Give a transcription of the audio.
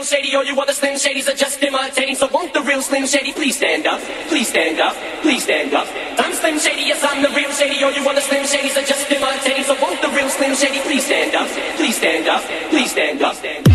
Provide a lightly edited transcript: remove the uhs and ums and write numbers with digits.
Shady, all you other Slim Shadys are just imitating. So won't the real Slim Shady please stand up? Please stand up, please stand up. I'm Slim Shady, yes I'm the real Shady. All you other Slim Shadys are just imitating. So won't the real Slim Shady please stand up? Please stand up, please stand up.